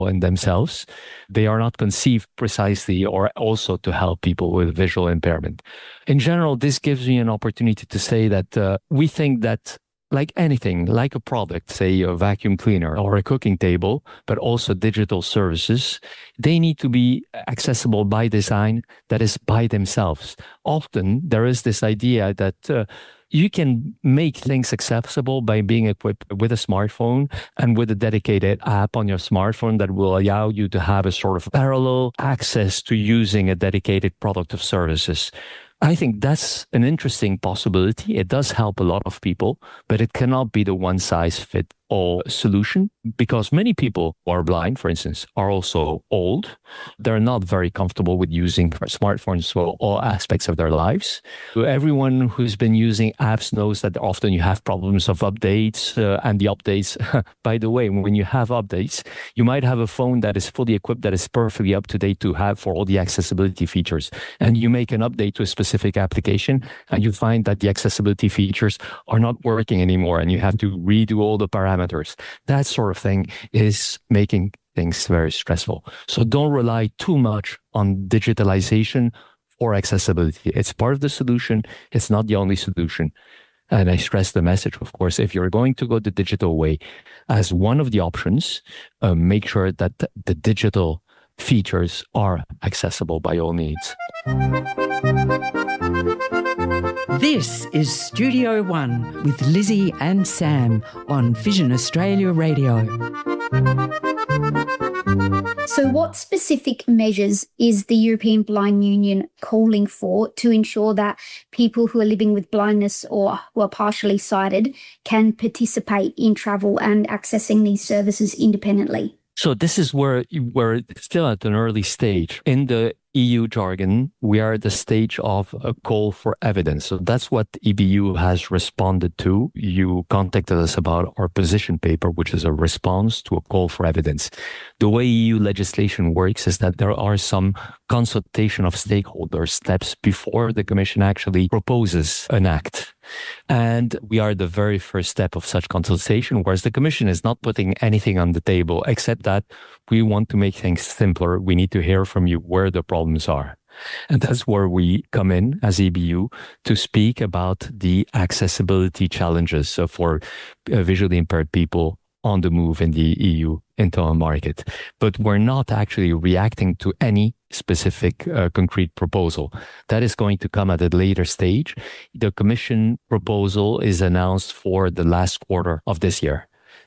in themselves. They are not conceived precisely or also to help people with visual impairment. In general, this gives me an opportunity to say that we think that like anything, like a product, say a vacuum cleaner or a cooking table, but also digital services, they need to be accessible by design, that is by themselves. Often there is this idea that you can make things accessible by being equipped with a smartphone and with a dedicated app on your smartphone that will allow you to have a sort of parallel access to using a dedicated product of services. I think that's an interesting possibility. It does help a lot of people, but it cannot be the one-size-fits-all solution because many people who are blind, for instance, are also old. They're not very comfortable with using smartphones for all aspects of their lives. Everyone who's been using apps knows that often you have problems of updates and the updates. By the way, when you have updates, you might have a phone that is fully equipped, that is perfectly up to date to have for all the accessibility features. And you make an update to a specific application and you find that the accessibility features are not working anymore and you have to redo all the parameters. That sort of thing is making things very stressful. So don't rely too much on digitalization for accessibility. It's part of the solution. It's not the only solution. And I stress the message, of course, if you're going to go the digital way as one of the options, make sure that the digital features are accessible by all means. This is Studio One with Lizzie and Sam on Vision Australia Radio. So what specific measures is the European Blind Union calling for to ensure that people who are living with blindness or who are partially sighted can participate in travel and accessing these services independently? So this is where we're still at an early stage. In the EU jargon, we are at the stage of a call for evidence. So that's what EBU has responded to. You contacted us about our position paper, which is a response to a call for evidence. The way EU legislation works is that there are some consultation of stakeholders steps before the Commission actually proposes an act. And we are the very first step of such consultation, whereas the Commission is not putting anything on the table, except that we want to make things simpler. We need to hear from you where the problems are. And that's where we come in as EBU to speak about the accessibility challenges for visually impaired people on the move in the EU internal market. But we're not actually reacting to any specific concrete proposal. That is going to come at a later stage. The Commission proposal is announced for the last quarter of this year.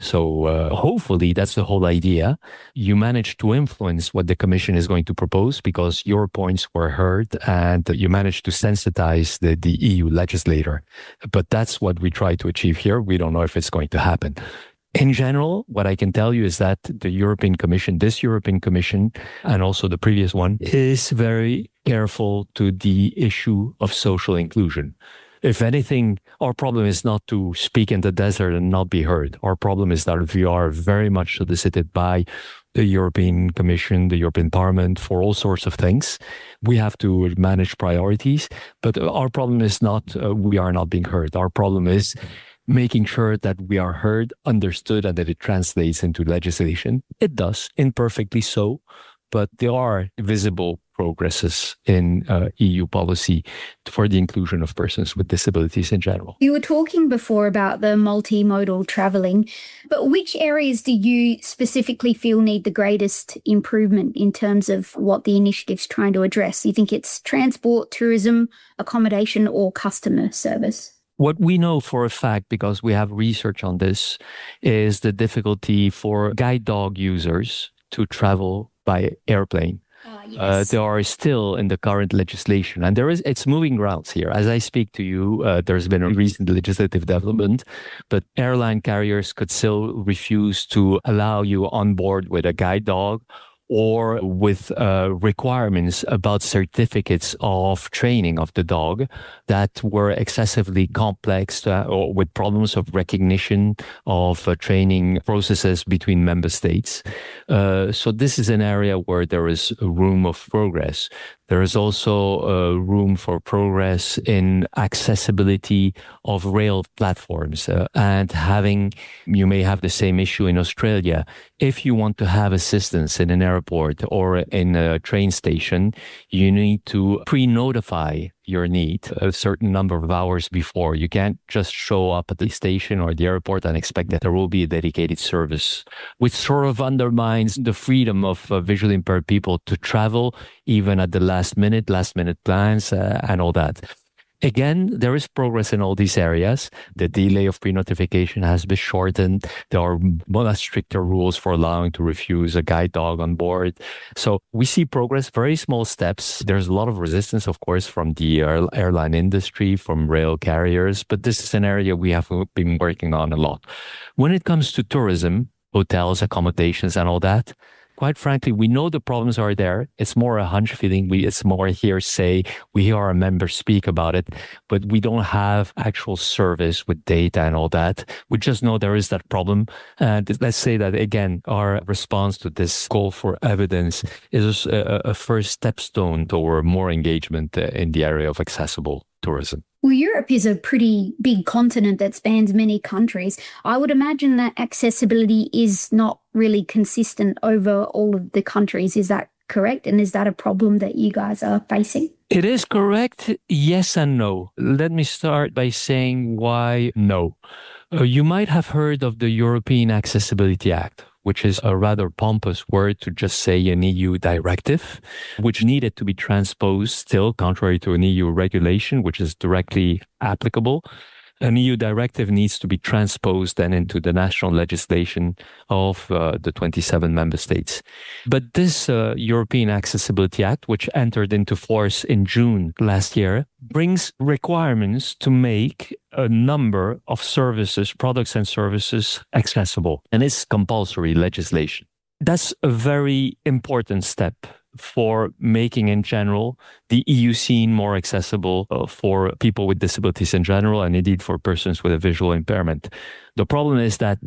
So hopefully that's the whole idea. You manage to influence what the Commission is going to propose because your points were heard and you managed to sensitize the EU legislator. But that's what we try to achieve here. We don't know if it's going to happen. In general, what I can tell you is that the European Commission, this European Commission, and also the previous one, is very careful to the issue of social inclusion. If anything, our problem is not to speak in the desert and not be heard. Our problem is that we are very much solicited by the European Commission, the European Parliament for all sorts of things. We have to manage priorities, but our problem is not we are not being heard. Our problem is making sure that we are heard, understood, and that it translates into legislation. It does, imperfectly so, but there are visible progresses in EU policy for the inclusion of persons with disabilities in general. You were talking before about the multimodal travelling, but which areas do you specifically feel need the greatest improvement in terms of what the initiative's trying to address? Do you think it's transport, tourism, accommodation, or customer service? What we know for a fact, because we have research on this, is the difficulty for guide dog users to travel by airplane. Yes. There are still in the current legislation, and it's moving grounds here. As I speak to you, there's been a recent legislative development, but airline carriers could still refuse to allow you on board with a guide dog or with requirements about certificates of training of the dog that were excessively complex or with problems of recognition of training processes between member states. So this is an area where there is a room of progress. There is also room for progress in accessibility of rail platforms and you may have the same issue in Australia. If you want to have assistance in an airport or in a train station, you need to pre-notify your need a certain number of hours before. You can't just show up at the station or the airport and expect that there will be a dedicated service, which sort of undermines the freedom of visually impaired people to travel, even at the last minute plans and all that. Again, there is progress in all these areas. The delay of pre-notification has been shortened. There are much stricter rules for allowing to refuse a guide dog on board. So we see progress, very small steps. There's a lot of resistance, of course, from the airline industry, from rail carriers, but this is an area we have been working on a lot. When it comes to tourism, hotels, accommodations, and all that, quite frankly, we know the problems are there. It's more a hunch feeling. It's more hearsay. We hear our members speak about it, but we don't have actual service with data and all that. We just know there is that problem. And let's say that, again, our response to this call for evidence is a first stepstone toward more engagement in the area of accessible tourism. Well, Europe is a pretty big continent that spans many countries. I would imagine that accessibility is not really consistent over all of the countries. Is that correct? And is that a problem that you guys are facing? It is correct. Yes and no. Let me start by saying why no. You might have heard of the European Accessibility Act, which is a rather pompous word to just say an EU directive, which needed to be transposed still, contrary to an EU regulation, which is directly applicable. An EU directive needs to be transposed then into the national legislation of the 27 member states. But this European Accessibility Act, which entered into force in June last year, brings requirements to make a number of services, products and services accessible. And it's compulsory legislation. That's a very important step for making in general the EU scene more accessible for people with disabilities in general and indeed for persons with a visual impairment. The problem is that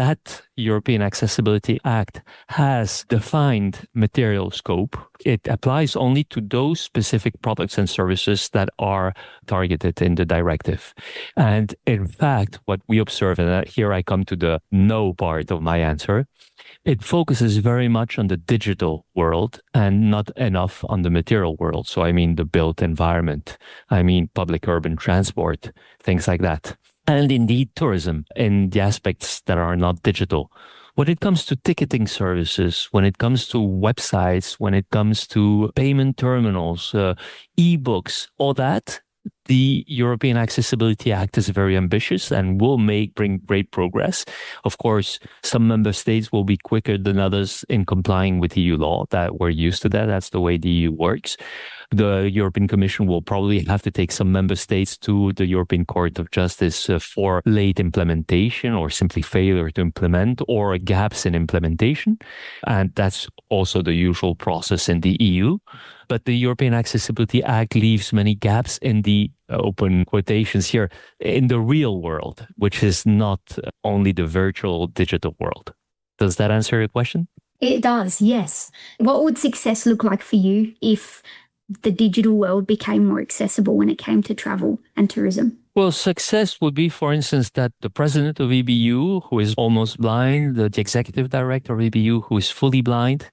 European Accessibility Act has defined material scope. It applies only to those specific products and services that are targeted in the directive. And in fact, what we observe, and here I come to the no part of my answer, it focuses very much on the digital world and not enough on the material world. So I mean the built environment, I mean public urban transport, things like that. And indeed tourism in the aspects that are not digital. When it comes to ticketing services, when it comes to websites, when it comes to payment terminals, e-books, all that, the European Accessibility Act is very ambitious and will bring great progress. Of course, some member states will be quicker than others in complying with EU law. That we're used to that. That's the way the EU works. The European Commission will probably have to take some member states to the European Court of Justice for late implementation or simply failure to implement or gaps in implementation. And that's also the usual process in the EU. But the European Accessibility Act leaves many gaps in the open quotations here in the real world, which is not only the virtual digital world. Does that answer your question? It does, yes. What would success look like for you if the digital world became more accessible when it came to travel and tourism? Well, success would be, for instance, that the president of EBU, who is almost blind, the executive director of EBU, who is fully blind,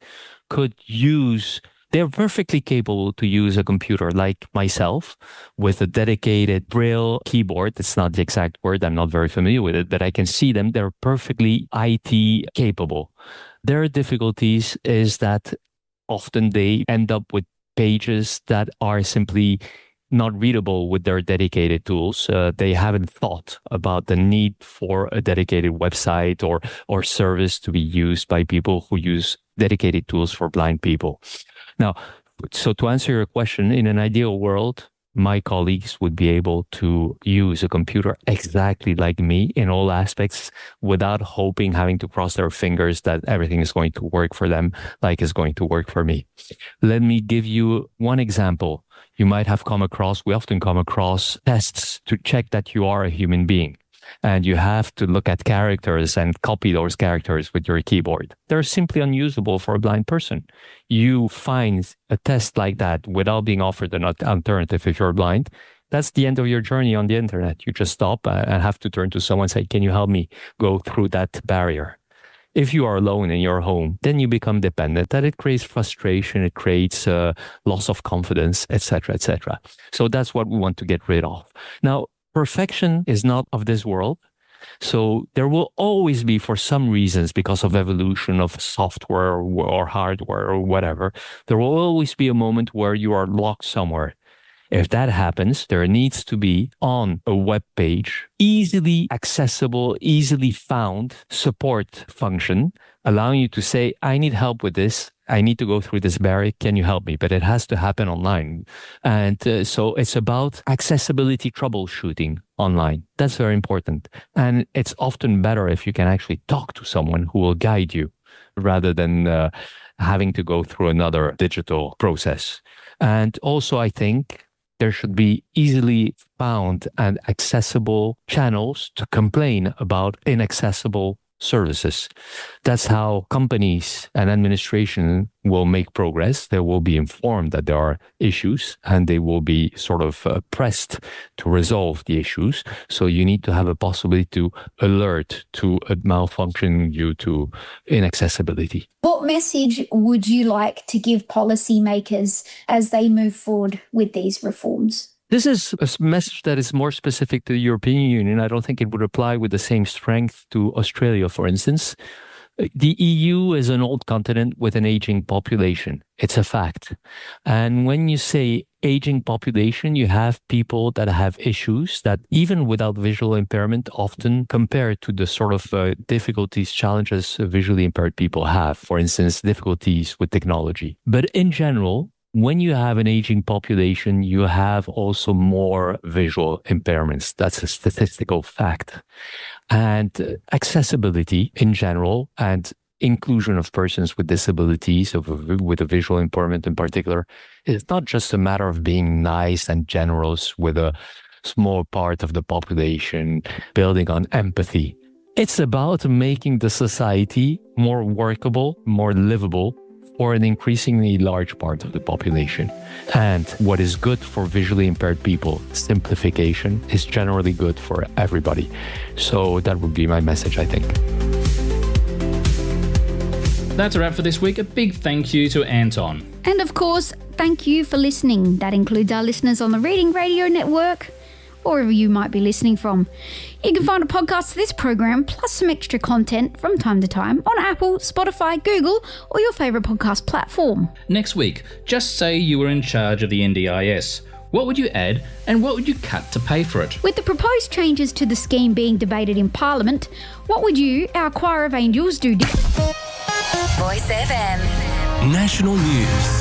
they're perfectly capable to use a computer like myself with a dedicated Braille keyboard. It's not the exact word. I'm not very familiar with it, but I can see them. They're perfectly IT capable. Their difficulties is that often they end up with pages that are simply not readable with their dedicated tools. They haven't thought about the need for a dedicated website or service to be used by people who use dedicated tools for blind people. Now, so to answer your question, in an ideal world, my colleagues would be able to use a computer exactly like me in all aspects without having to cross their fingers that everything is going to work for them like it's going to work for me. Let me give you one example. We often come across tests to check that you are a human being. and you have to look at characters and copy those characters with your keyboard. They're simply unusable for a blind person. You find a test like that without being offered an alternative if you're blind. That's the end of your journey on the internet. You just stop and have to turn to someone and say, can you help me go through that barrier? If you are alone in your home, then you become dependent, and it creates frustration, it creates loss of confidence, etc., etc. So that's what we want to get rid of. Now, perfection is not of this world. So there will always be, for some reasons, because of evolution of software or hardware or whatever, there will always be a moment where you are locked somewhere. If that happens, there needs to be on a web page, easily accessible, easily found support function, allowing you to say, I need help with this. I need to go through this barrier. Can you help me? But it has to happen online. And so it's about accessibility troubleshooting online. That's very important. And it's often better if you can actually talk to someone who will guide you rather than having to go through another digital process. And also, I think there should be easily found and accessible channels to complain about inaccessible services. That's how companies and administration will make progress. They will be informed that there are issues and they will be sort of pressed to resolve the issues. So you need to have a possibility to alert to a malfunction due to inaccessibility. What message would you like to give policymakers as they move forward with these reforms? This is a message that is more specific to the European Union. I don't think it would apply with the same strength to Australia, for instance. The EU is an old continent with an aging population. It's a fact. And when you say aging population, you have people that have issues that even without visual impairment often compared to the sort of difficulties, challenges visually impaired people have. For instance, difficulties with technology. But in general, when you have an aging population, you have also more visual impairments. That's a statistical fact. And accessibility in general and inclusion of persons with disabilities, with a visual impairment in particular, is not just a matter of being nice and generous with a small part of the population, building on empathy. It's about making the society more workable, more livable, for an increasingly large part of the population. And what is good for visually impaired people, simplification, is generally good for everybody. So that would be my message, I think. That's a wrap for this week. A big thank you to Anton. And of course, thank you for listening. That includes our listeners on the Reading Radio Network, or wherever you might be listening from. You can find a podcast of this program, plus some extra content from time to time on Apple, Spotify, Google, or your favourite podcast platform. Next week, just say you were in charge of the NDIS. What would you add and what would you cut to pay for it? With the proposed changes to the scheme being debated in Parliament, what would you, our choir of angels, do? Voice FM. National News.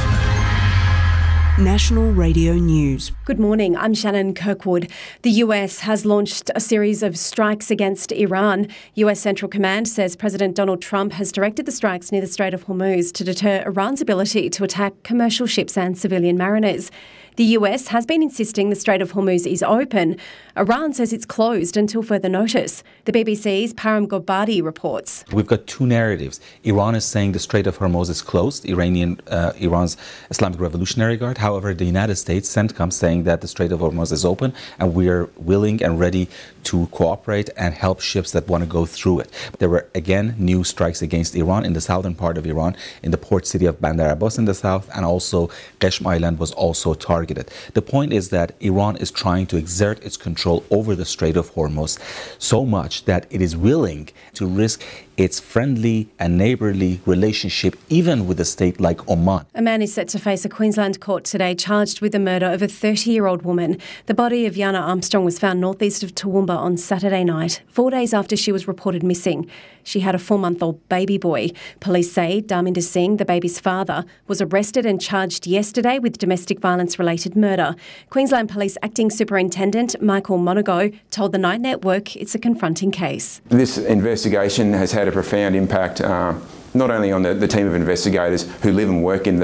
National Radio News. Good morning, I'm Shannon Kirkwood. The US has launched a series of strikes against Iran. US Central Command says President Donald Trump has directed the strikes near the Strait of Hormuz to deter Iran's ability to attack commercial ships and civilian mariners. The US has been insisting the Strait of Hormuz is open. Iran says it's closed until further notice. The BBC's Param Gobadi reports. We've got two narratives. Iran is saying the Strait of Hormuz is closed, Iran's Islamic Revolutionary Guard. However, the United States, CENTCOM, saying that the Strait of Hormuz is open and we are willing and ready to cooperate and help ships that want to go through it. There were, again, new strikes against Iran in the southern part of Iran, in the port city of Bandar Abbas in the south, and also Qeshm Island was also targeted. The point is that Iran is trying to exert its control over the Strait of Hormuz so much that it is willing to risk its friendly and neighbourly relationship, even with a state like Oman. A man is set to face a Queensland court today charged with the murder of a 30-year-old woman. The body of Yana Armstrong was found northeast of Toowoomba on Saturday night, 4 days after she was reported missing. She had a 4-month-old baby boy. Police say Dharminder Singh, the baby's father, was arrested and charged yesterday with domestic violence-related murder. Queensland Police Acting Superintendent Michael Monago told the Night Network it's a confronting case. This investigation has had a profound impact not only on the team of investigators who live and work in the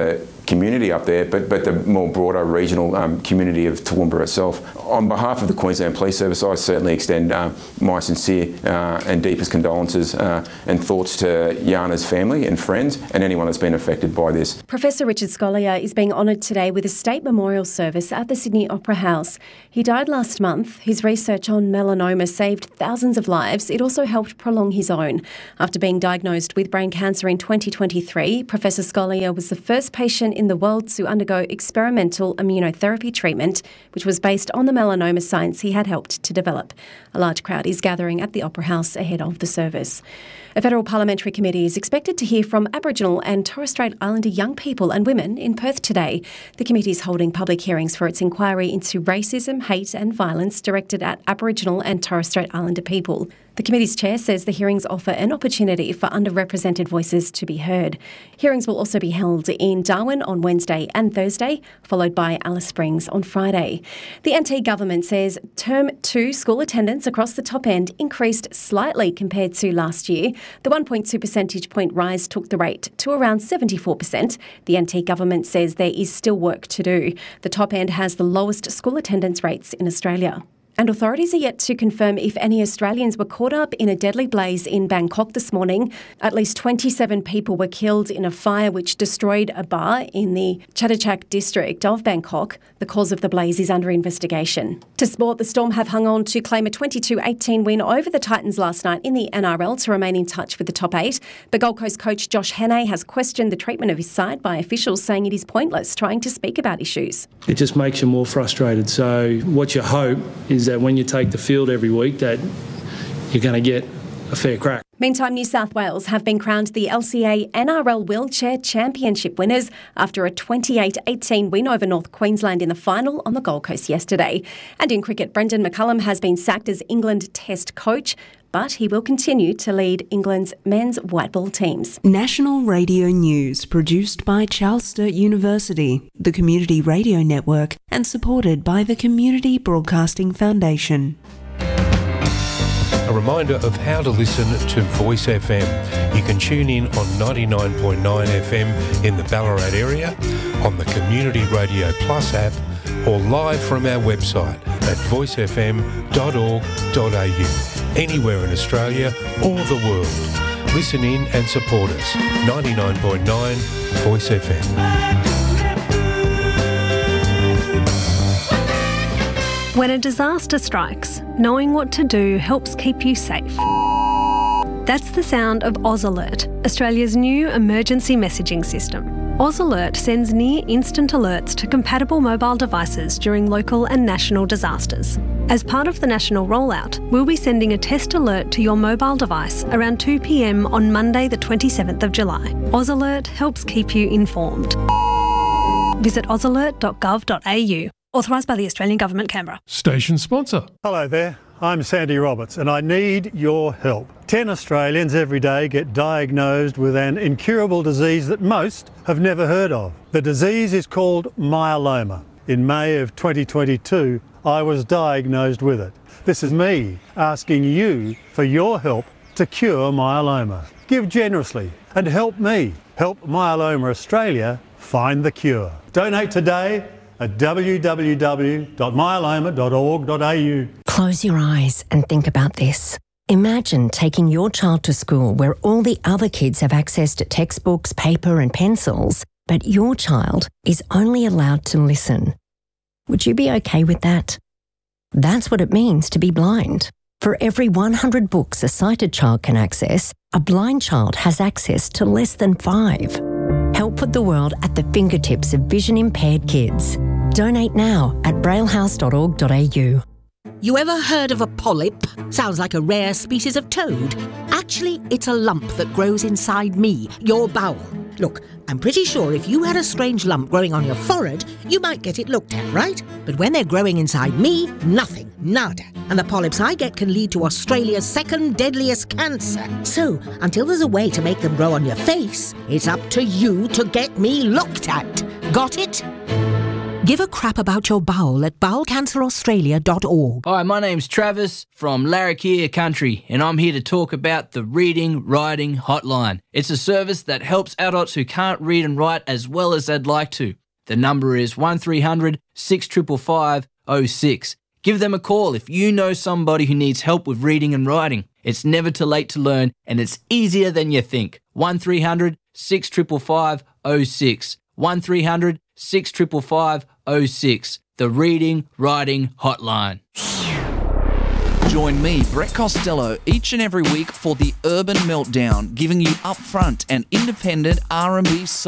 community up there, but the more broader regional community of Toowoomba itself. On behalf of the Queensland Police Service, I certainly extend my sincere and deepest condolences and thoughts to Jana's family and friends and anyone that's been affected by this. Professor Richard Scolyer is being honoured today with a state memorial service at the Sydney Opera House. He died last month. His research on melanoma saved thousands of lives. It also helped prolong his own. After being diagnosed with brain cancer in 2023, Professor Scolyer was the first patient in the world to undergo experimental immunotherapy treatment, which was based on the melanoma science he had helped to develop. A large crowd is gathering at the Opera House ahead of the service. A federal parliamentary committee is expected to hear from Aboriginal and Torres Strait Islander young people and women in Perth today. The committee is holding public hearings for its inquiry into racism, hate and violence directed at Aboriginal and Torres Strait Islander people. The committee's chair says the hearings offer an opportunity for underrepresented voices to be heard. Hearings will also be held in Darwin on Wednesday and Thursday, followed by Alice Springs on Friday. The NT government says Term 2 school attendance across the top end increased slightly compared to last year. The 1.2 percentage point rise took the rate to around 74%. The NT government says there is still work to do. The top end has the lowest school attendance rates in Australia. And authorities are yet to confirm if any Australians were caught up in a deadly blaze in Bangkok this morning. At least 27 people were killed in a fire which destroyed a bar in the Chatuchak district of Bangkok. The cause of the blaze is under investigation. To sport, the Storm have hung on to claim a 22-18 win over the Titans last night in the NRL to remain in touch with the top 8. But Gold Coast coach Josh Hannay has questioned the treatment of his side by officials, saying it is pointless trying to speak about issues. It just makes you more frustrated. So what you hope is that when you take the field every week that you're going to get a fair crack. Meantime, New South Wales have been crowned the LCA NRL Wheelchair Championship winners after a 28-18 win over North Queensland in the final on the Gold Coast yesterday. And in cricket, Brendan McCullum has been sacked as England Test coach, but he will continue to lead England's men's white ball teams. National Radio News, produced by Charles Sturt University, the Community Radio Network, and supported by the Community Broadcasting Foundation. A reminder of how to listen to Voice FM. You can tune in on 99.9 FM in the Ballarat area, on the Community Radio Plus app, or live from our website at voicefm.org.au. Anywhere in Australia or the world. Listen in and support us. 99.9 Voice FM. When a disaster strikes, knowing what to do helps keep you safe. That's the sound of Oz Alert, Australia's new emergency messaging system. Oz Alert sends near-instant alerts to compatible mobile devices during local and national disasters. As part of the national rollout, we'll be sending a test alert to your mobile device around 2 p.m. on Monday the 27th of July. Oz Alert helps keep you informed. Visit ozalert.gov.au. Authorised by the Australian Government, Canberra. Station sponsor. Hello there, I'm Sandy Roberts and I need your help. 10 Australians every day get diagnosed with an incurable disease that most have never heard of. The disease is called myeloma. In May of 2022, I was diagnosed with it. This is me asking you for your help to cure myeloma. Give generously and help me help Myeloma Australia find the cure. Donate today at www.myeloma.org.au. Close your eyes and think about this. Imagine taking your child to school where all the other kids have access to textbooks, paper and pencils, but your child is only allowed to listen. Would you be okay with that? That's what it means to be blind. For every 100 books a sighted child can access, a blind child has access to less than 5. Help put the world at the fingertips of vision-impaired kids. Donate now at braillehouse.org.au. You ever heard of a polyp? Sounds like a rare species of toad. Actually, it's a lump that grows inside me, your bowel. Look, I'm pretty sure if you had a strange lump growing on your forehead, you might get it looked at, right? But when they're growing inside me, nothing, nada. And the polyps I get can lead to Australia's second deadliest cancer. So, until there's a way to make them grow on your face, it's up to you to get me looked at. Got it? Give a crap about your bowel at bowelcanceraustralia.org. Hi, my name's Travis from Larrakia Country, and I'm here to talk about the Reading Writing Hotline. It's a service that helps adults who can't read and write as well as they'd like to. The number is 1300 655 06. Give them a call if you know somebody who needs help with reading and writing. It's never too late to learn, and it's easier than you think. 1300 655 06. 1300 655 06. The Reading Writing Hotline. Join me, Brett Costello, each and every week for the Urban Meltdown, giving you upfront and independent R&B song